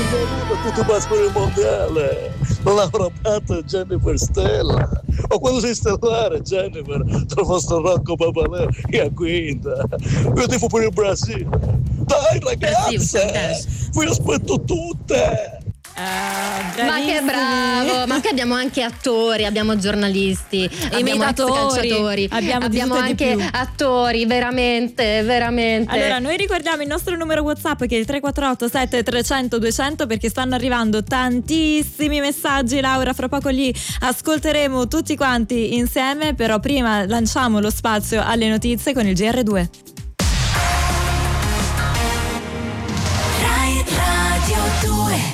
tutto passa per il mondiale. Non avrà fatto Jennifer Stella. O quando sei stellare, Jennifer, te lo fa sto Rocco Papalè e a quinta. Io tifo per il Brasile. Dai ragazze, vi aspetto tutte. Ma che bravo, ma che abbiamo anche attori, abbiamo giornalisti, abbiamo ex calciatori, abbiamo anche attori, veramente. Allora noi ricordiamo il nostro numero WhatsApp che è il 348 7300 200 perché stanno arrivando tantissimi messaggi. Laura, fra poco li ascolteremo tutti quanti insieme, però prima lanciamo lo spazio alle notizie con il GR2. Rai Radio 2.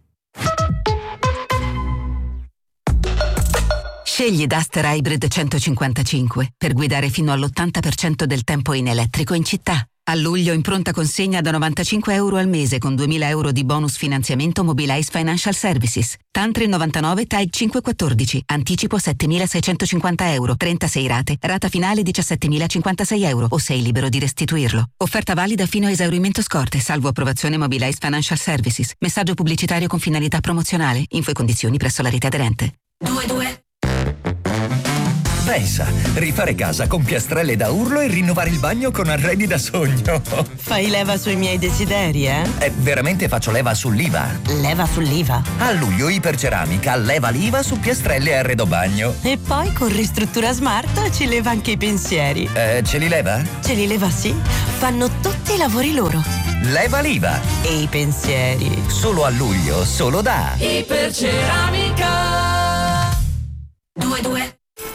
Scegli Duster Hybrid 155 per guidare fino all'80% del tempo in elettrico in città. A luglio in pronta consegna da €95 al mese con 2.000 euro di bonus finanziamento Mobilize Financial Services. Tantri 99 TAG 514. Anticipo 7.650 euro. 36 rate. Rata finale 17.056 euro o sei libero di restituirlo. Offerta valida fino a esaurimento scorte, salvo approvazione Mobilize Financial Services. Messaggio pubblicitario con finalità promozionale. Info e condizioni presso la rete aderente. 22. Pensa, rifare casa con piastrelle da urlo e rinnovare il bagno con arredi da sogno. Fai leva sui miei desideri, eh? Veramente faccio leva sull'IVA. Leva sull'IVA? A luglio Iperceramica leva l'IVA su piastrelle e arredo bagno. E poi con Ristruttura Smart ci leva anche i pensieri. Ce li leva? Ce li leva, sì. Fanno tutti i lavori loro. Leva l'IVA. E i pensieri. Solo a luglio, solo da Iperceramica. 22.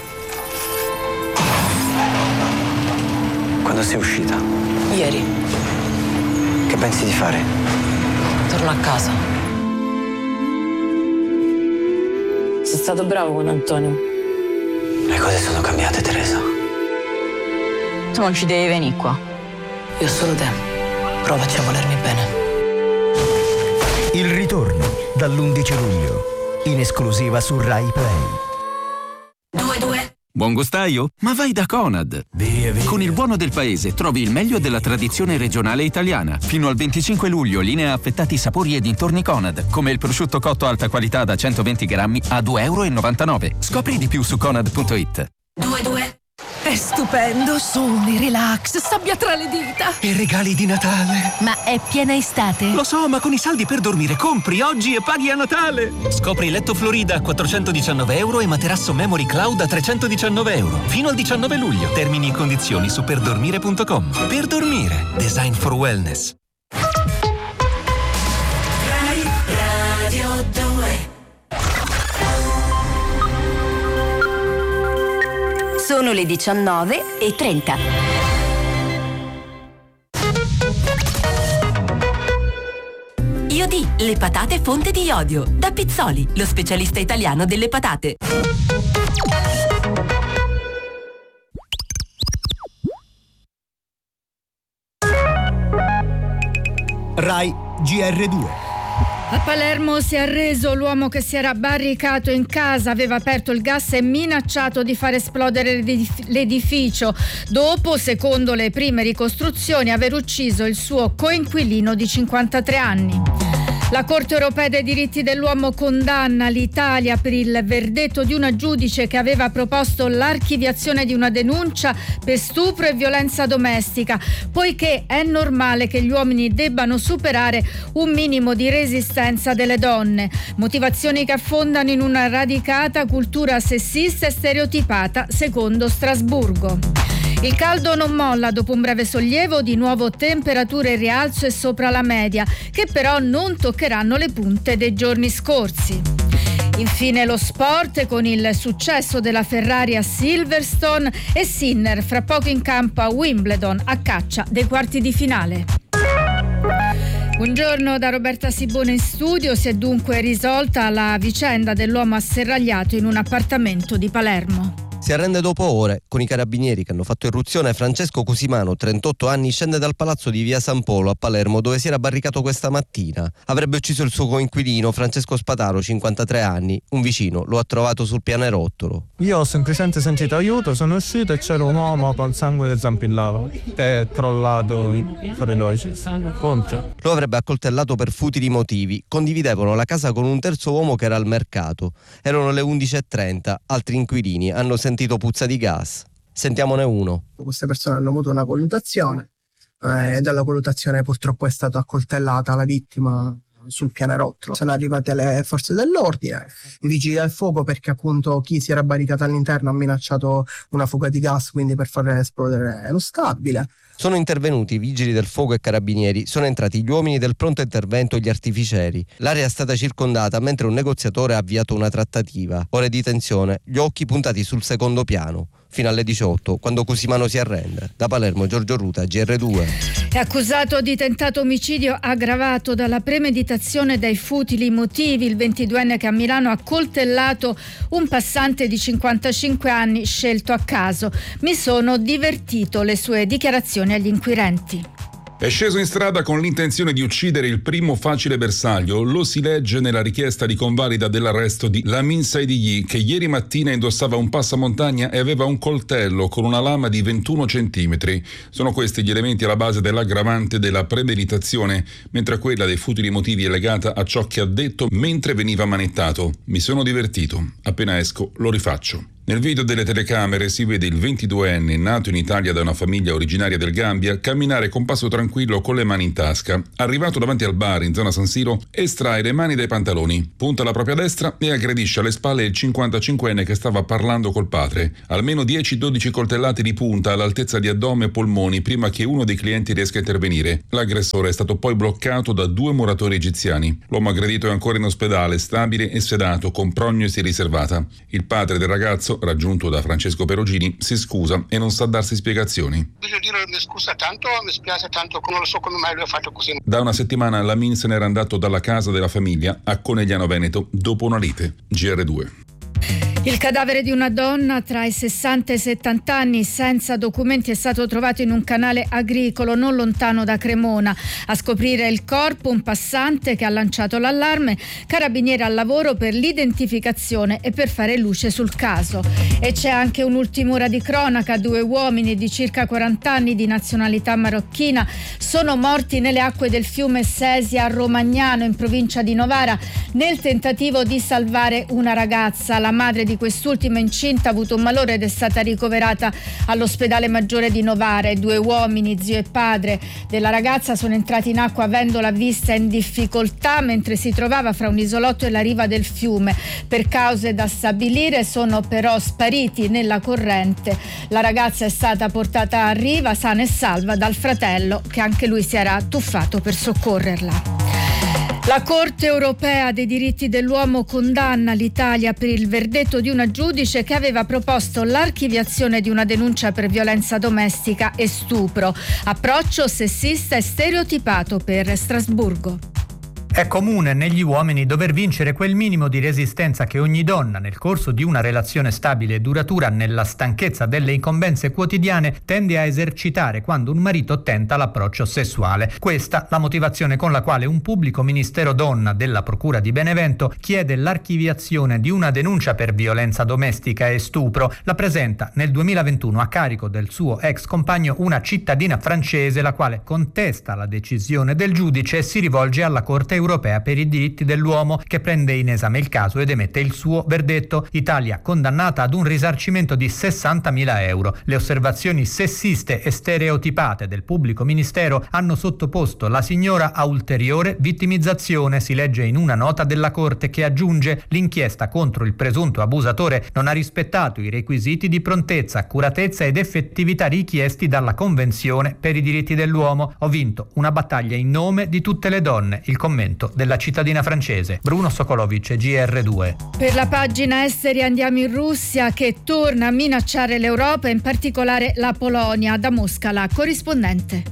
Quando sei uscita? Ieri. Che pensi di fare? Torno a casa. Sei stato bravo con Antonio. Le cose sono cambiate, Teresa. Tu non ci devi venire qua. Io ho solo te. Provaci a volermi bene. Il ritorno dall'11 luglio. In esclusiva su Rai Play. 22. Buon gustaio? Ma vai da Conad! Via. Con il buono del paese trovi il meglio della tradizione regionale italiana. Fino al 25 luglio linea affettati sapori e dintorni Conad, come il prosciutto cotto alta qualità da 120 grammi a €2,99. Scopri di più su conad.it. 22. È stupendo, sole, relax, sabbia tra le dita. E regali di Natale. Ma è piena estate. Lo so, ma con i saldi per dormire compri oggi e paghi a Natale. Scopri letto Florida a €419 e materasso Memory Cloud a €319. Fino al 19 luglio. Termini e condizioni su perdormire.com. Per dormire. Design for wellness. Rai Radio 2. Sono le 19:30. Iodi, le patate fonte di iodio. Da Pizzoli, lo specialista italiano delle patate. Rai GR2. A Palermo si è arreso l'uomo che si era barricato in casa, aveva aperto il gas e minacciato di far esplodere l'edificio. Dopo, secondo le prime ricostruzioni, aver ucciso il suo coinquilino di 53 anni. La Corte europea dei diritti dell'uomo condanna l'Italia per il verdetto di una giudice che aveva proposto l'archiviazione di una denuncia per stupro e violenza domestica, poiché è normale che gli uomini debbano superare un minimo di resistenza delle donne. Motivazioni che affondano in una radicata cultura sessista e stereotipata, secondo Strasburgo. Il caldo non molla dopo un breve sollievo, di nuovo temperature in rialzo e sopra la media, che però non toccheranno le punte dei giorni scorsi. Infine lo sport con il successo della Ferrari a Silverstone e Sinner fra poco in campo a Wimbledon a caccia dei quarti di finale. Buongiorno da Roberta Sibone in studio. Si è dunque risolta la vicenda dell'uomo asserragliato in un appartamento di Palermo. Si arrende dopo ore. Con i carabinieri che hanno fatto irruzione, Francesco Cusimano, 38 anni, scende dal palazzo di via San Polo a Palermo, dove si era barricato questa mattina. Avrebbe ucciso il suo coinquilino Francesco Spataro, 53 anni. Un vicino lo ha trovato sul pianerottolo. Io ho semplicemente sentito aiuto, sono uscito e c'era un uomo con sangue che zampillava. È crollato in corridoio. Lo avrebbe accoltellato per futili motivi. Condividevano la casa con un terzo uomo che era al mercato. Erano le 11:30. Altri inquilini hanno sentito puzza di gas. Sentiamone uno. Queste persone hanno avuto una colluttazione e dalla colluttazione purtroppo è stata accoltellata la vittima sul pianerottolo. Sono arrivate le forze dell'ordine, i vigili del fuoco, perché appunto chi si era barricato all'interno ha minacciato una fuga di gas, quindi per far esplodere lo stabile. Sono intervenuti i vigili del fuoco e carabinieri, sono entrati gli uomini del pronto intervento e gli artificieri. L'area è stata circondata mentre un negoziatore ha avviato una trattativa. Ore di tensione, gli occhi puntati sul secondo piano. Fino alle 18, quando Cusimano si arrende. Da Palermo, Giorgio Ruta, GR2. È accusato di tentato omicidio aggravato dalla premeditazione dai futili motivi. Il 22enne che a Milano ha coltellato un passante di 55 anni scelto a caso. Mi sono divertito, le sue dichiarazioni agli inquirenti. È sceso in strada con l'intenzione di uccidere il primo facile bersaglio. Lo si legge nella richiesta di convalida dell'arresto di Lamin Saidighi, che ieri mattina indossava un passamontagna e aveva un coltello con una lama di 21 centimetri. Sono questi gli elementi alla base dell'aggravante della premeditazione, mentre quella dei futili motivi è legata a ciò che ha detto mentre veniva manettato. Mi sono divertito. Appena esco lo rifaccio. Nel video delle telecamere si vede il 22enne, nato in Italia da una famiglia originaria del Gambia, camminare con passo tranquillo con le mani in tasca. Arrivato davanti al bar in zona San Siro, estrae le mani dai pantaloni, punta la propria destra e aggredisce alle spalle il 55enne che stava parlando col padre. Almeno 10-12 coltellate di punta all'altezza di addome e polmoni prima che uno dei clienti riesca a intervenire. L'aggressore è stato poi bloccato da 2 muratori egiziani. L'uomo aggredito è ancora in ospedale, stabile e sedato, con prognosi riservata. Il padre del ragazzo, raggiunto da Francesco Perugini, si scusa e non sa darsi spiegazioni. Voglio dire, mi scusa tanto, mi spiace tanto, non lo so come mai lui ha fatto così. Da una settimana Lamin se n'era andato dalla casa della famiglia a Conegliano Veneto dopo una lite. GR2. Il cadavere di una donna tra i 60 e i 70 anni senza documenti è stato trovato in un canale agricolo non lontano da Cremona. A scoprire il corpo un passante che ha lanciato l'allarme, carabinieri al lavoro per l'identificazione e per fare luce sul caso. E c'è anche un'ultima ora di cronaca. 2 uomini di circa 40 anni di nazionalità marocchina sono morti nelle acque del fiume Sesia a Romagnano, in provincia di Novara, nel tentativo di salvare una ragazza. La madre di quest'ultima incinta ha avuto un malore ed è stata ricoverata all'ospedale maggiore di Novara. I 2 uomini, zio e padre della ragazza, sono entrati in acqua avendola vista in difficoltà mentre si trovava fra un isolotto e la riva del fiume. Per cause da stabilire sono però spariti nella corrente. La ragazza è stata portata a riva sana e salva dal fratello, che anche lui si era tuffato per soccorrerla. La Corte europea dei diritti dell'uomo condanna l'Italia per il verdetto di una giudice che aveva proposto l'archiviazione di una denuncia per violenza domestica e stupro. Approccio sessista e stereotipato per Strasburgo. È comune negli uomini dover vincere quel minimo di resistenza che ogni donna, nel corso di una relazione stabile e duratura, nella stanchezza delle incombenze quotidiane, tende a esercitare quando un marito tenta l'approccio sessuale. Questa la motivazione con la quale un pubblico ministero donna della Procura di Benevento chiede l'archiviazione di una denuncia per violenza domestica e stupro. La presenta nel 2021 a carico del suo ex compagno una cittadina francese, la quale contesta la decisione del giudice e si rivolge alla Corte europea per i diritti dell'uomo, che prende in esame il caso ed emette il suo verdetto. Italia condannata ad un risarcimento di 60.000 euro. Le osservazioni sessiste e stereotipate del pubblico ministero hanno sottoposto la signora a ulteriore vittimizzazione, si legge in una nota della Corte, che aggiunge: l'inchiesta contro il presunto abusatore non ha rispettato i requisiti di prontezza, accuratezza ed effettività richiesti dalla Convenzione per i diritti dell'uomo. Ho vinto una battaglia in nome di tutte le donne. Il commento della cittadina francese. Bruno Sokolovic, GR2. Per la pagina esteri andiamo in Russia, che torna a minacciare l'Europa, in particolare la Polonia. Da Mosca la corrispondente.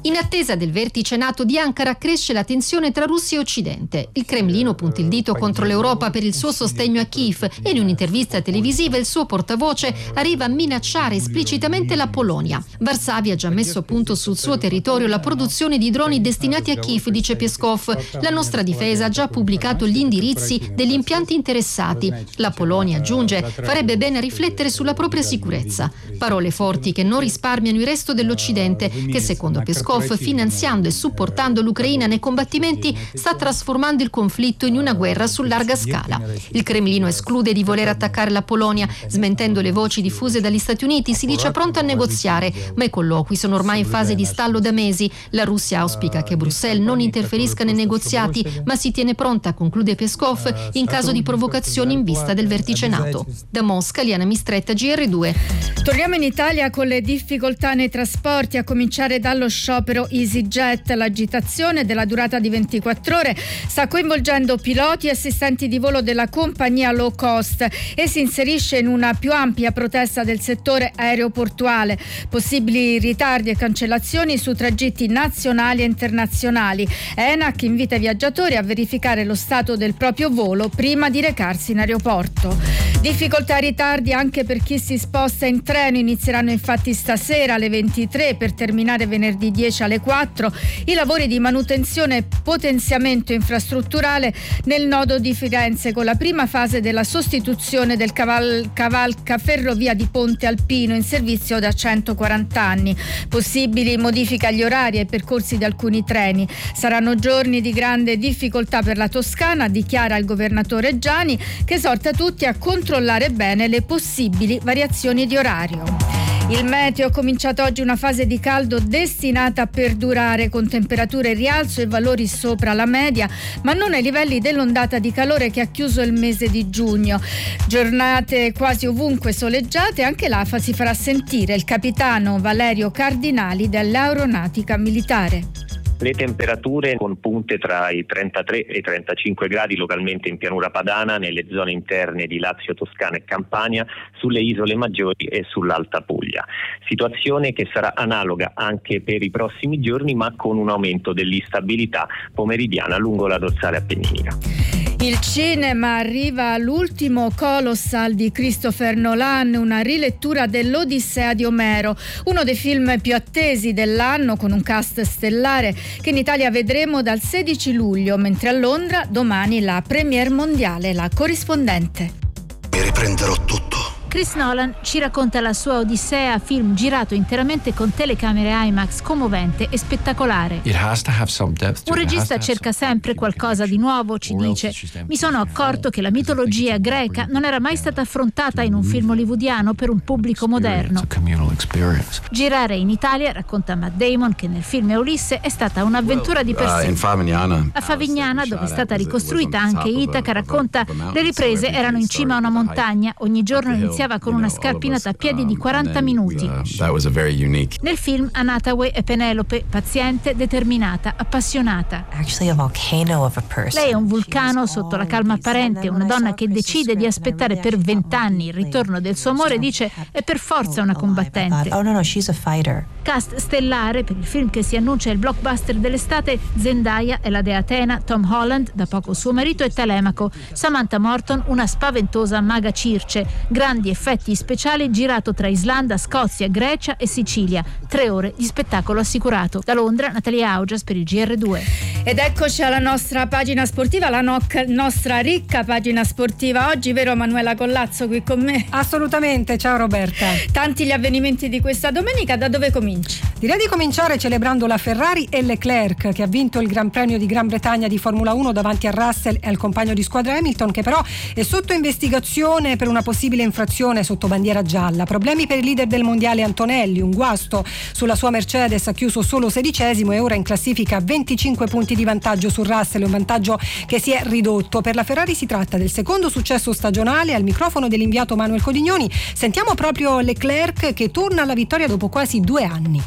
In attesa del vertice NATO di Ankara cresce la tensione tra Russia e Occidente. Il Cremlino punta il dito contro l'Europa per il suo sostegno a Kiev e in un'intervista televisiva il suo portavoce arriva a minacciare esplicitamente la Polonia. Varsavia ha già messo a punto sul suo territorio la produzione di droni destinati a Kiev, dice Peskov. La nostra difesa ha già pubblicato gli indirizzi degli impianti interessati. La Polonia, aggiunge, farebbe bene a riflettere sulla propria sicurezza. Parole forti che non risparmiano il resto dell'Occidente, che secondo Peskov, finanziando e supportando l'Ucraina nei combattimenti, sta trasformando il conflitto in una guerra su larga scala. Il Cremlino esclude di voler attaccare la Polonia, smentendo le voci diffuse dagli Stati Uniti. Si dice pronta a negoziare, ma i colloqui sono ormai in fase di stallo da mesi. La Russia auspica che Bruxelles non interferisca nei negoziati, ma si tiene pronta, conclude Peskov, in caso di provocazioni in vista del vertice NATO. Da Mosca, Liana Mistretta, GR2. Torniamo in Italia con le difficoltà nei trasporti, a cominciare dallo sciopero EasyJet. L'agitazione della durata di 24 ore sta coinvolgendo piloti e assistenti di volo della compagnia low cost e si inserisce in una più ampia protesta del settore aeroportuale. Possibili ritardi e cancellazioni su tragitti nazionali e internazionali. ENAC invita i viaggiatori a verificare lo stato del proprio volo prima di recarsi in aeroporto. Difficoltà e ritardi anche per chi si sposta in treno. Inizieranno infatti stasera alle 23 per terminare venerdì 10 alle 4 i lavori di manutenzione e potenziamento infrastrutturale nel nodo di Firenze, con la prima fase della sostituzione del cavalca ferrovia di Ponte Alpino in servizio da 140 anni. Possibili modifiche agli orari e ai percorsi di alcuni treni. Saranno giorni di grande difficoltà per la Toscana, dichiara il governatore Giani, che esorta tutti a controllare bene le possibili variazioni di orario. Il meteo: ha cominciato oggi una fase di caldo destinata a perdurare, con temperature in rialzo e valori sopra la media, ma non ai livelli dell'ondata di calore che ha chiuso il mese di giugno. Giornate quasi ovunque soleggiate, anche l'AFA si farà sentire. Il capitano Valerio Cardinali dell'Aeronautica Militare. Le temperature con punte tra i 33 e i 35 gradi localmente in pianura padana, nelle zone interne di Lazio, Toscana e Campania, sulle isole maggiori e sull'Alta Puglia. Situazione che sarà analoga anche per i prossimi giorni, ma con un aumento dell'instabilità pomeridiana lungo la dorsale appenninica. Il cinema: arriva l'ultimo Colossal di Christopher Nolan, una rilettura dell'Odissea di Omero, uno dei film più attesi dell'anno, con un cast stellare che in Italia vedremo dal 16 luglio, mentre a Londra domani la premiere mondiale. La corrispondente. Mi riprenderò tutto. Chris Nolan ci racconta la sua Odissea, film girato interamente con telecamere IMAX, commovente e spettacolare. Un regista cerca sempre qualcosa di nuovo, ci dice. Mi sono accorto che la mitologia greca non era mai stata affrontata in un film hollywoodiano per un pubblico moderno. Girare in Italia, racconta Matt Damon, che nel film Ulisse è stata un'avventura di per sé. A Favignana, dove è stata ricostruita anche Itaca, racconta, le riprese erano in cima a una montagna, ogni giorno iniziava con una scarpinata a piedi di 40 minuti. Nel film Anataway è Penelope, paziente, determinata, appassionata. Lei è un vulcano sotto la calma apparente, una donna che decide di aspettare per 20 anni il ritorno del suo amore, dice è per forza una combattente. Cast stellare per il film che si annuncia il blockbuster dell'estate: Zendaya e la dea Atena, Tom Holland, da poco suo marito, e Telemaco, Samantha Morton, una spaventosa maga circe, grandi effetti speciali, girato tra Islanda, Scozia, Grecia e Sicilia. 3 ore di spettacolo assicurato. Da Londra, Natalia Augias per il GR2. Ed eccoci alla nostra pagina sportiva, la nostra ricca pagina sportiva. Oggi, vero Manuela Collazzo, qui con me? Assolutamente, ciao Roberta. Tanti gli avvenimenti di questa domenica, da dove cominci? Direi di cominciare celebrando la Ferrari e Leclerc, che ha vinto il Gran Premio di Gran Bretagna di Formula 1 davanti a Russell e al compagno di squadra Hamilton, che però è sotto investigazione per una possibile infrazione sotto bandiera gialla. Problemi per il leader del mondiale Antonelli, un guasto sulla sua Mercedes, ha chiuso solo 16esimo e ora in classifica 25 punti di vantaggio su Russell, un vantaggio che si è ridotto. Per la Ferrari si tratta del secondo successo stagionale. Al microfono dell'inviato Manuel Codignoni sentiamo proprio Leclerc, che torna alla vittoria dopo quasi 2 anni.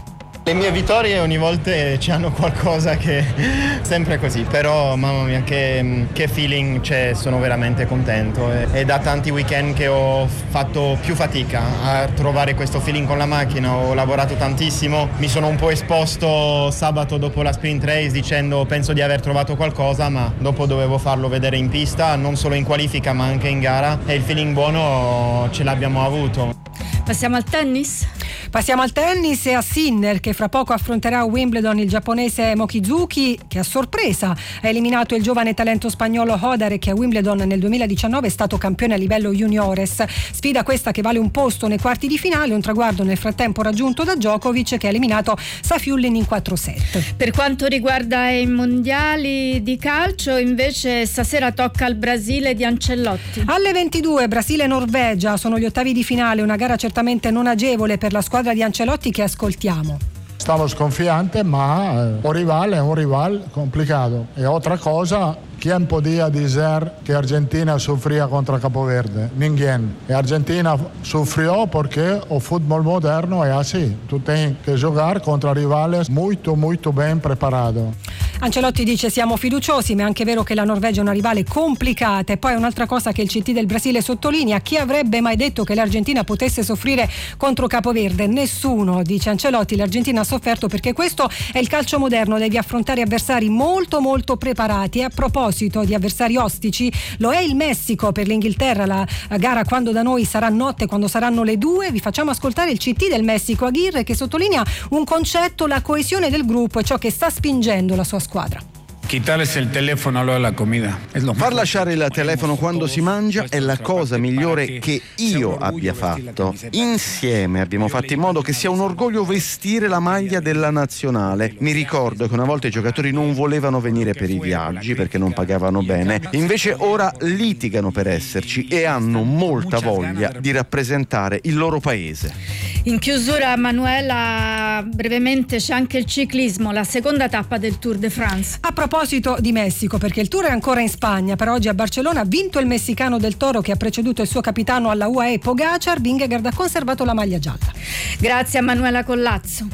Le mie vittorie ogni volta ci hanno qualcosa che sempre così, però mamma mia che feeling, cioè sono veramente contento. È da tanti weekend che ho fatto più fatica a trovare questo feeling con la macchina, ho lavorato tantissimo, mi sono un po' esposto sabato dopo la sprint race dicendo penso di aver trovato qualcosa, ma dopo dovevo farlo vedere in pista, non solo in qualifica ma anche in gara, e il feeling buono ce l'abbiamo avuto. Passiamo al tennis? Passiamo al tennis e a Sinner, che fra poco affronterà a Wimbledon il giapponese Mochizuki, che a sorpresa ha eliminato il giovane talento spagnolo Hodare, che a Wimbledon nel 2019 è stato campione a livello juniores. Sfida questa che vale un posto nei quarti di finale, un traguardo nel frattempo raggiunto da Djokovic, che ha eliminato Safiullin in 4-7. Per quanto riguarda i mondiali di calcio, invece stasera tocca al Brasile di Ancelotti. Alle 22 Brasile-Norvegia, sono gli ottavi di finale, una gara certamente non agevole per la squadra di Ancelotti che ascoltiamo. Estamos confiantes, ma un rival complicato. E otra cosa, ¿quién podía decir que Argentina sufría contra Capo Verde? Ninguém. E Argentina sufrió porque el fútbol moderno è así. Tu tienes que jugar contra rivales molto ben preparados. Ancelotti dice siamo fiduciosi, ma è anche vero che la Norvegia è una rivale complicata. E poi un'altra cosa che il CT del Brasile sottolinea: chi avrebbe mai detto che l'Argentina potesse soffrire contro Capoverde? Nessuno, dice Ancelotti. L'Argentina ha sofferto perché questo è il calcio moderno, devi affrontare avversari molto preparati. E a proposito di avversari ostici, lo è il Messico per l'Inghilterra, la gara quando da noi sarà notte, quando saranno le 2. Vi facciamo ascoltare il CT del Messico, Aguirre, che sottolinea un concetto: la coesione del gruppo è ciò che sta spingendo la sua squadra. Quitarles el teléfono a lo de la comida. Far lasciare il telefono quando si mangia è la cosa migliore che io abbia fatto. Insieme abbiamo fatto in modo che sia un orgoglio vestire la maglia della nazionale. Mi ricordo che una volta i giocatori non volevano venire per i viaggi perché non pagavano bene, invece ora litigano per esserci e hanno molta voglia di rappresentare il loro paese. In chiusura, Manuela, brevemente c'è anche il ciclismo, la seconda tappa del Tour de France. A proposito di Messico, perché il Tour è ancora in Spagna, per oggi a Barcellona ha vinto il messicano Del Toro, che ha preceduto il suo capitano alla UAE Pogacar. Vingegaard ha conservato la maglia gialla. Grazie a Manuela Collazzo.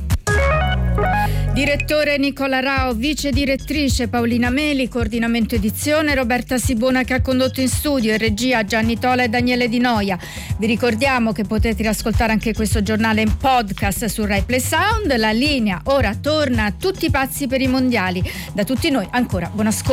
Direttore Nicola Rao, vice direttrice Paolina Meli, coordinamento edizione Roberta Sibona, che ha condotto in studio, e regia Gianni Tola e Daniele Di Noia. Vi ricordiamo che potete riascoltare anche questo giornale in podcast su Rai Play Sound. La linea ora torna a tutti pazzi per i mondiali. Da tutti noi ancora buon ascolto.